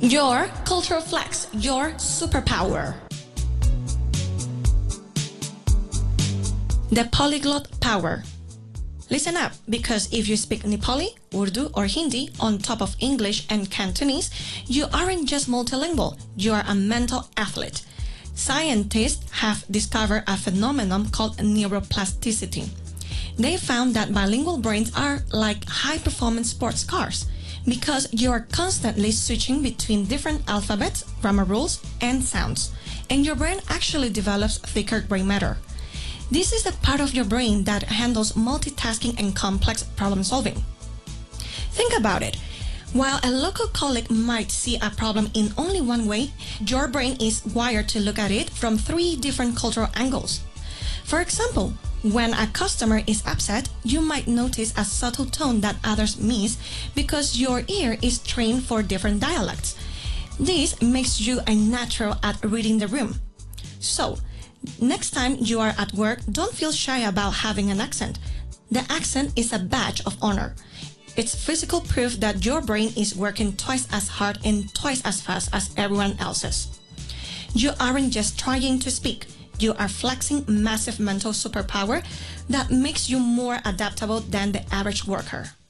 Your cultural flex, your superpower. The polyglot power. Listen up, because if you speak Nepali, Urdu or Hindi on top of English and Cantonese, you aren't just multilingual, you are a mental athlete. Scientists have discovered a phenomenon called neuroplasticity. They found that bilingual brains are like high-performance sports cars because you are constantly switching between different alphabets, grammar rules, and sounds, and your brain actually develops thicker gray matter. This is the part of your brain that handles multitasking and complex problem solving. Think about it. While a local colleague might see a problem in only one way, your brain is wired to look at it from 3 different cultural angles. For example, when a customer is upset, you might notice a subtle tone that others miss because your ear is trained for different dialects. This makes you a natural at reading the room. So, next time you are at work, don't feel shy about having an accent. The accent is a badge of honor. It's physical proof that your brain is working twice as hard and twice as fast as everyone else's. You aren't just trying to speak. You are flexing massive mental superpower that makes you more adaptable than the average worker.